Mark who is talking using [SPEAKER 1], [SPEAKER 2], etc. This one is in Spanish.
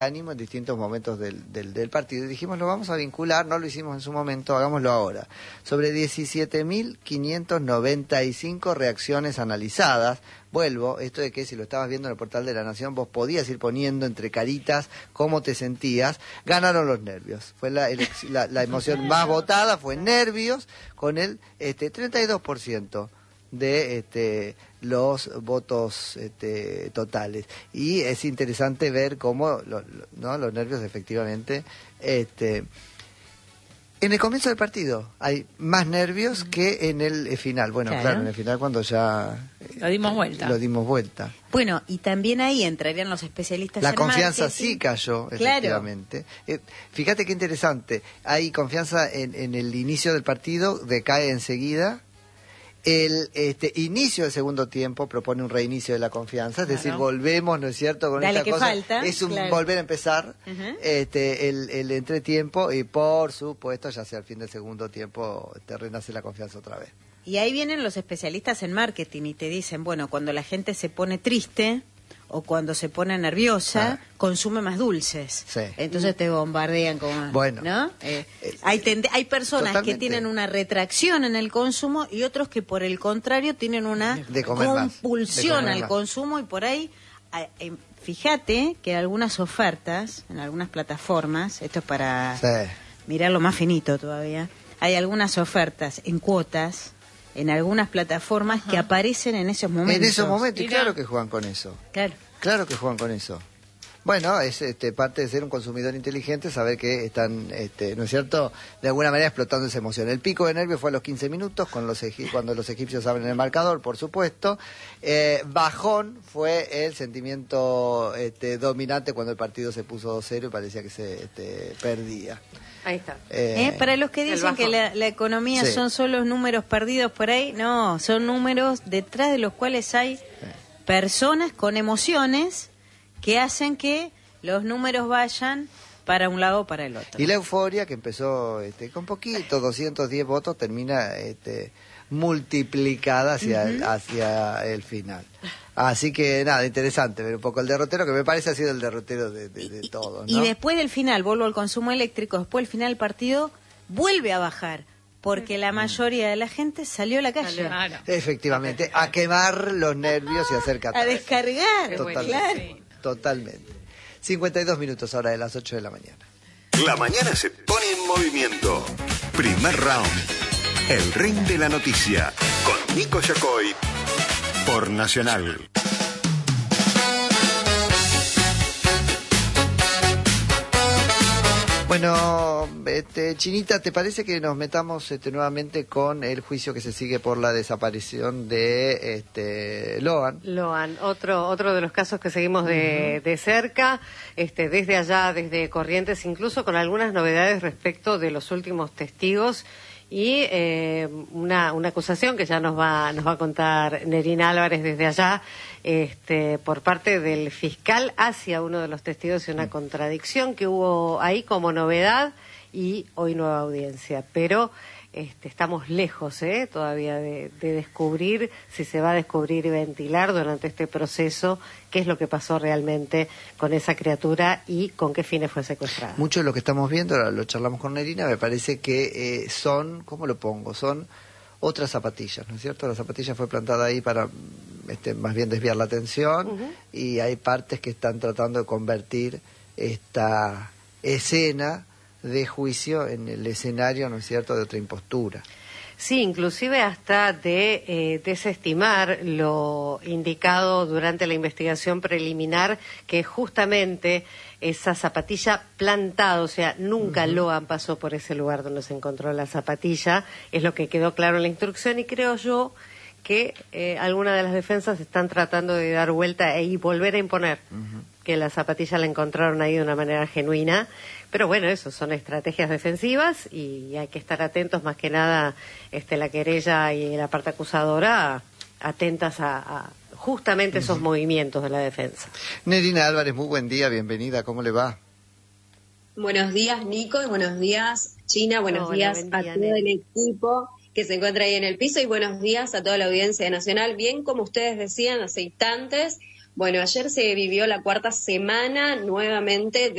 [SPEAKER 1] ánimo en distintos momentos del partido. Y dijimos, lo vamos a vincular, no lo hicimos en su momento, hagámoslo ahora. Sobre 17.595 reacciones analizadas. Vuelvo, esto de que si lo estabas viendo en el portal de La Nación, vos podías ir poniendo entre caritas cómo te sentías. Ganaron los nervios. Fue la emoción más votada, fue nervios, con el 32% de los votos totales. Y es interesante ver cómo ¿no? los nervios efectivamente en el comienzo del partido hay más nervios que en el final. Bueno, claro, en el final cuando ya
[SPEAKER 2] lo dimos vuelta.
[SPEAKER 3] Bueno, y también ahí entrarían los especialistas
[SPEAKER 1] la
[SPEAKER 3] en
[SPEAKER 1] confianza
[SPEAKER 3] marketing.
[SPEAKER 1] Sí cayó, efectivamente. Fíjate qué interesante, hay confianza en el inicio del partido, decae enseguida. El inicio del segundo tiempo propone un reinicio de la confianza, es decir, volvemos, ¿no es cierto?, con esta cosa. Falta, es un volver a empezar el entretiempo, y por supuesto ya hacia el fin del segundo tiempo te renace la confianza otra vez.
[SPEAKER 3] Y ahí vienen los especialistas en marketing y te dicen, bueno, cuando la gente se pone triste o cuando se pone nerviosa, consume más dulces. Sí. Entonces te bombardean con... Bueno. ¿No? Hay personas totalmente que tienen una retracción en el consumo y otros que por el contrario tienen una compulsión al consumo, y por ahí... Fíjate que algunas ofertas, en algunas plataformas, esto es para mirarlo más finito todavía, hay algunas ofertas en cuotas, en algunas plataformas que aparecen en esos momentos. En esos momentos,
[SPEAKER 1] y claro que juegan con eso. Claro que juegan con eso. Bueno, es parte de ser un consumidor inteligente, saber que están, ¿no es cierto?, de alguna manera explotando esa emoción. El pico de nervios fue a los 15 minutos, cuando los egipcios abren el marcador, por supuesto. Bajón fue el sentimiento dominante cuando el partido se puso 2-0 y parecía que se perdía.
[SPEAKER 2] Ahí está.
[SPEAKER 3] Para los que dicen que la economía son solo números perdidos por ahí, no, son números detrás de los cuales hay personas con emociones que hacen que los números vayan para un lado o para el otro.
[SPEAKER 1] Y la euforia que empezó con poquito, 210 votos, termina multiplicada hacia el final. Así que nada, interesante ver un poco el derrotero, que me parece ha sido el derrotero de todo, ¿no?
[SPEAKER 3] Y después del final, vuelvo al consumo eléctrico, después del final del partido vuelve a bajar, porque la mayoría de la gente salió a la calle.
[SPEAKER 2] Claro.
[SPEAKER 1] Efectivamente, a quemar los nervios y hacer catarsis.
[SPEAKER 3] A descargar.
[SPEAKER 1] Totalmente. Totalmente. 52 minutos ahora de las 8 de la mañana.
[SPEAKER 4] La mañana se pone en movimiento. Primer round. El ring de la noticia. Con Nico Yacoy. Por Nacional.
[SPEAKER 1] Bueno, Chinita, ¿te parece que nos metamos nuevamente con el juicio que se sigue por la desaparición de Loan?
[SPEAKER 2] Loan, otro de los casos que seguimos de cerca, desde allá, desde Corrientes, incluso con algunas novedades respecto de los últimos testigos y una acusación que ya nos va a contar Nerina Álvarez desde allá, por parte del fiscal hacia uno de los testigos, y una contradicción que hubo ahí como novedad, y hoy nueva audiencia. Pero estamos lejos todavía de descubrir, si se va a descubrir y ventilar durante este proceso qué es lo que pasó realmente con esa criatura y con qué fines fue secuestrada.
[SPEAKER 1] Mucho de lo que estamos viendo, ahora lo charlamos con Nerina, me parece que son, ¿cómo lo pongo?, son otras zapatillas, ¿no es cierto? La zapatilla fue plantada ahí para más bien desviar la atención, y hay partes que están tratando de convertir esta escena de juicio en el escenario, ¿no es cierto?, de otra impostura.
[SPEAKER 2] Sí, inclusive hasta de desestimar lo indicado durante la investigación preliminar, que justamente esa zapatilla plantada, o sea, nunca Loan pasó por ese lugar donde se encontró la zapatilla, es lo que quedó claro en la instrucción, y creo yo que algunas de las defensas están tratando de dar vuelta y volver a imponer que la zapatilla la encontraron ahí de una manera genuina. Pero bueno, eso son estrategias defensivas y hay que estar atentos, más que nada la querella y la parte acusadora, atentas a justamente esos movimientos de la defensa.
[SPEAKER 1] Nerina Álvarez, muy buen día, bienvenida, ¿cómo le va?
[SPEAKER 5] Buenos días, Nico, y buenos días, China, buenos días a todo el equipo que se encuentra ahí en el piso, y buenos días a toda la audiencia nacional. Bien, como ustedes decían, aceitantes, Bueno, ayer se vivió la cuarta semana nuevamente